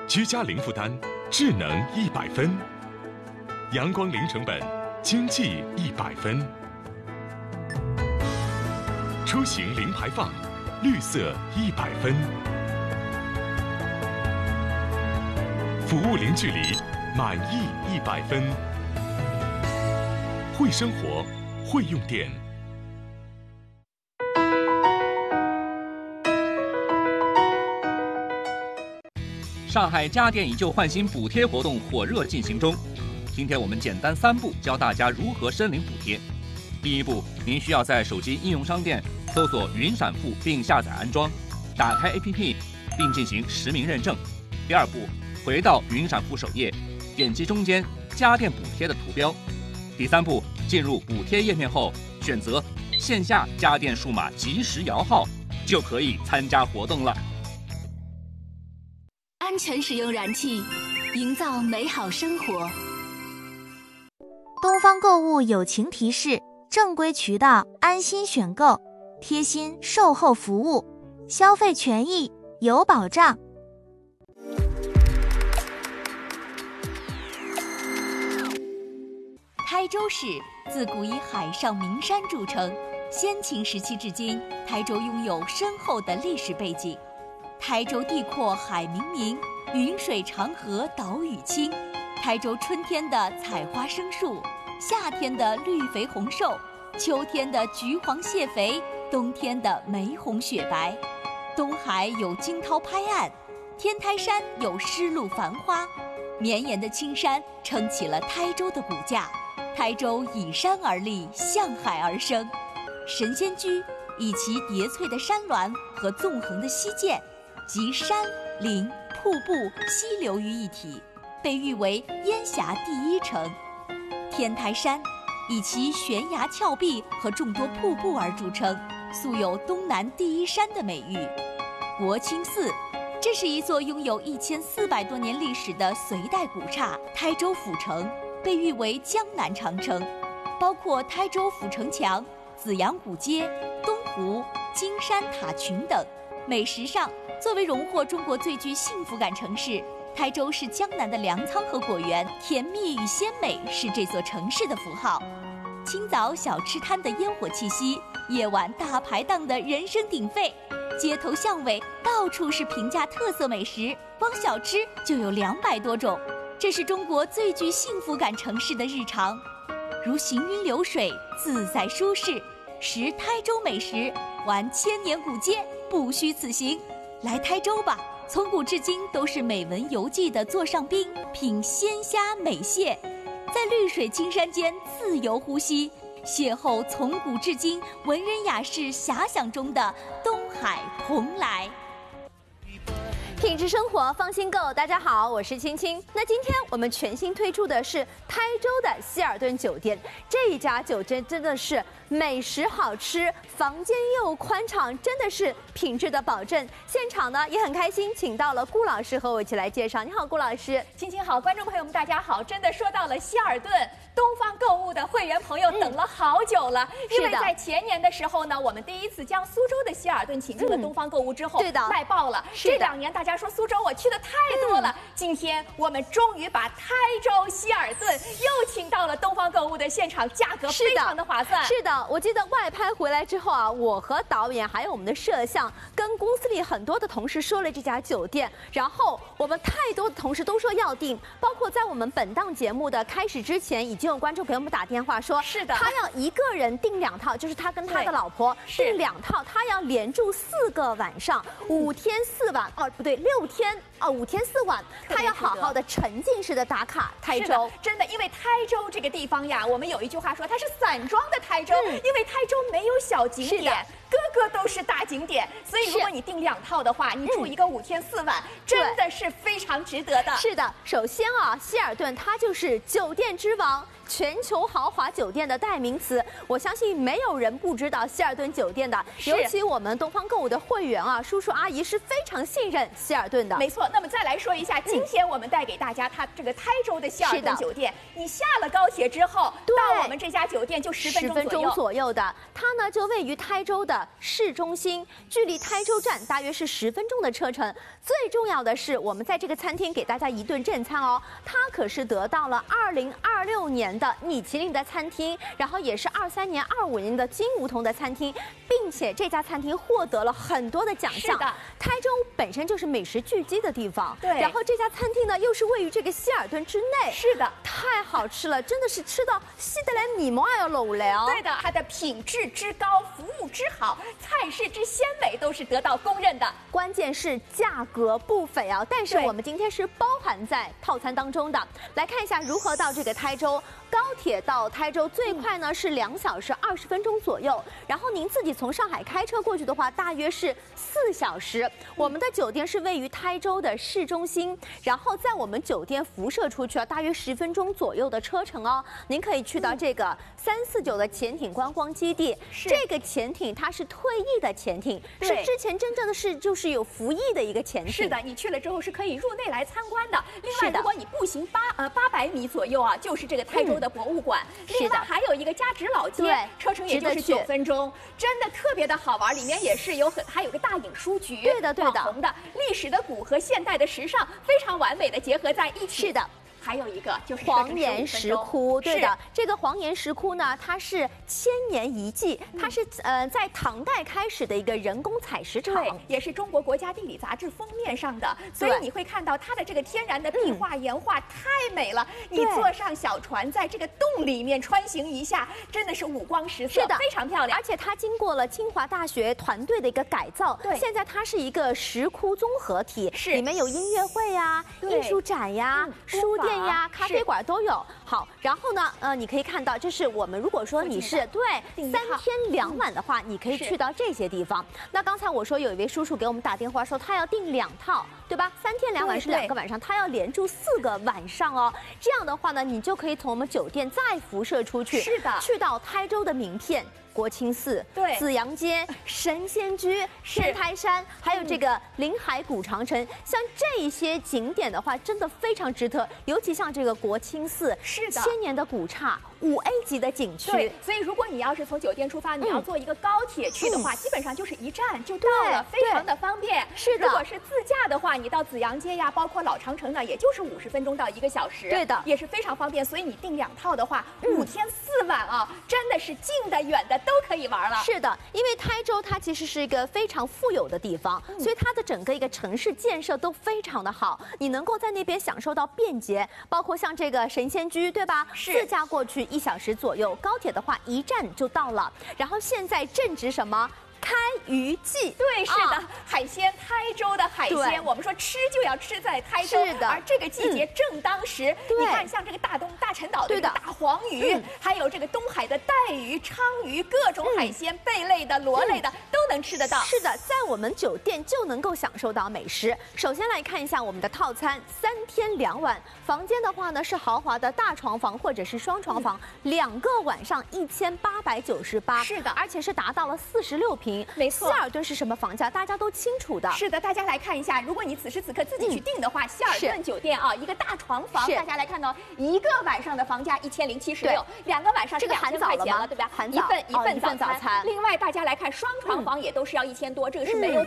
居家零负担，智能100分；阳光零成本，经济100分；出行零排放，绿色100分；服务零距离，满意100分。会生活，会用电。 上海家电以旧换新补贴活动火热进行中。今天我们简单3步教大家如何申领补贴。第一步，您需要在手机应用商店搜索云闪付并下载安装，打开 APP 并进行实名认证。第二步，回到云闪付首页，点击中间家电补贴的图标。第三步，进入补贴页面后，选择线下家电数码即时摇号，就可以参加活动了。 安全使用燃气，营造美好生活。 东方购物友情提示：正规渠道安心选购，贴心售后服务，消费权益有保障。 台州市自古以海上名山著称，先秦时期至今，台州拥有深厚的历史背景。台州地阔海冥冥，云水长河岛屿清。台州春天的采花生树，夏天的绿肥红瘦，秋天的橘黄蟹肥，冬天的玫红雪白。东海有惊涛拍岸，天台山有丝路繁花，绵延的青山撑起了台州的骨架。台州倚山而立，向海而生。神仙居以其叠翠的山峦和纵横的溪涧，集山林瀑布溪流于一体，被誉为烟霞第一城。天台山以其悬崖峭壁和众多瀑布而著称，素有东南第一山的美誉。国清寺，这是一座拥有1400多年历史的隋代古刹。台州府城被誉为江南长城，包括台州府城墙、紫阳古街、东湖、金山塔群等。美食上，作为荣获中国最具幸福感城市，台州是江南的粮仓和果园，甜蜜与鲜美是这座城市的符号。清早小吃摊的烟火气息，夜晚大排档的人声鼎沸，街头巷尾到处是平价特色美食，光小吃就有200多种。这是中国最具幸福感城市的日常，如行云流水，自在舒适。食台州美食，玩千年古街，不虚此行。来台州吧，从古至今都是美文游记的座上宾，品鲜虾美蟹，在绿水青山间自由呼吸，邂逅从古至今文人雅士遐想中的东海蓬莱。 品质生活，放心购。大家好，我是青青。那今天我们全新推出的是台州的希尔顿酒店，这一家酒店真的是美食好吃，房间又宽敞，真的是品质的保证。现场呢也很开心，请到了顾老师和我一起来介绍。你好，顾老师。 青青好，观众朋友们大家好。真的说到了希尔顿，东方购物的会员朋友等了好久了，因为在前年的时候呢，我们第一次将苏州的希尔顿请进了东方购物之后， 对的， 卖爆了。这2年大家说苏州我去的太多了，今天我们终于把台州希尔顿又请到了东方购物的现场，价格非常的划算。 是的，我记得外拍回来之后啊，我和导演还有我们的摄像跟公司里很多的同事说了这家酒店，然后我们太多的同事都说要订，包括在我们本档节目的开始之前，已经有观众朋友们打电话说， 是的， 他要一个人订2套，就是他跟他的老婆订2套，他要连住4个晚上，5天4晚，哦不对，6天。5天4晚，他要好好的沉浸式的打卡台州。 真的，因为台州这个地方呀，我们有一句话说它是散装的台州，因为台州没有小景点，个个都是大景点，所以如果你订2套的话，你住一个5天4晚，真的是非常值得的。 是的，首先啊，希尔顿它就是酒店之王，全球豪华酒店的代名词。我相信没有人不知道希尔顿酒店的，尤其我们东方购物的会员啊，叔叔阿姨是非常信任希尔顿的。 没错，那么再来说一下，今天我们带给大家它这个台州的希尔顿酒店，你下了高铁之后，到我们这家酒店就10分钟左右的。它呢就位于台州的市中心，距离台州站大约是10分钟的车程。最重要的是，我们在这个餐厅给大家一顿正餐哦，它可是得到了2026年的米其林的餐厅，然后也是23年、25年的金梧桐的餐厅，并且这家餐厅获得了很多的奖项。 是的， 台州本身就是美食聚集的地方， 对。 然后这家餐厅呢，又是位于这个希尔顿之内， 是的， 太好吃了，真的是吃到西德来米毛也要漏了哦。 对的，它的品质之高，服务之好，菜式之鲜美，都是得到公认的。 关键是价格不菲啊，但是我们今天是包含在套餐当中的。来看一下如何到这个台州。高铁到台州最快呢是2小时20分钟左右，然后您自己从上海开车过去的话，大约是4小时。我们的酒店是位于台州的市中心，然后在我们酒店辐射出去啊，大约10分钟左右的车程哦。您可以去到这个349的潜艇观光基地，这个潜艇它是退役的潜艇，是之前真正的是就是有服役的一个潜艇。 是的，你去了之后是可以入内来参观的。另外，如果你步行800米左右啊，就是这个台州的博物馆。另外还有一个嘉直老街，车程也就是9分钟，真的特别的好玩。里面也是还有个大影书局， 对的， 网红的历史的古和现代的时尚非常完美的结合在一起。 是的。 还有一个就是黄岩石窟，对的，这个黄岩石窟呢，它是1000年遗迹，它是在唐代开始的一个人工采石场， 对，也是中国国家地理杂志封面上的，所以你会看到它的这个天然的壁画岩画太美了。你坐上小船，在这个洞里面穿行一下，真的是五光十色， 是的， 非常漂亮。 而且它经过了清华大学团队的一个改造，对，现在它是一个石窟综合体， 是里面有音乐会呀、艺术展呀、书店呀、咖啡馆都有。好，然后呢，你可以看到，这是我们如果说你是对3天2晚的话，你可以去到这些地方。那刚才我说有一位叔叔给我们打电话说他要订2套，对吧？3天2晚是2个晚上，他要连住4个晚上哦。这样的话呢，你就可以从我们酒店再辐射出去， 是的， 去到台州的名片。国清寺、 对紫阳街、神仙居、天台山，还有这个临海古长城，像这一些景点的话，真的非常值得。尤其像这个国清寺， 是的 1000年的古刹，5A 级的景区。 对，所以如果你要是从酒店出发，你要坐一个高铁去的话，基本上就是1站就到了，非常的方便。 是的， 如果是自驾的话，你到紫阳街呀，包括老长城呢，也就是50分钟到1个小时。 对的， 也是非常方便。所以你订2套的话，5天4晚啊，真的是近的远的都可以玩了。 是的，因为台州它其实是一个非常富有的地方，所以它的整个一个城市建设都非常的好，你能够在那边享受到便捷，包括像这个神仙居，对吧？自驾过去1小时左右，高铁的话1站就到了。然后现在正值什么？开渔季， 对，是的，海鲜，台州的海鲜，我们说吃就要吃在台州， 是的， 而这个季节正当时，你看像这个大陈岛的这个大黄鱼，还有这个东海的带鱼、鲳鱼，各种海鲜，贝类的、螺类的都能吃得到。 是的，在我们酒店就能够享受到美食。首先来看一下我们的套餐，3天2晚，房间的话呢是豪华的大床房或者是双床房，2个晚上1898， 是的， 而且是达到了46平。 没错， 希尔顿是什么房价，大家都清楚的。 是的，大家来看一下，如果你此时此刻自己去订的话，希尔顿酒店啊，一个大床房，大家来看到1个晚上的房价1076，2个晚上是2000块钱了，对吧？ 含一份早餐。另外大家来看双床房也都是要1000多，这个是没有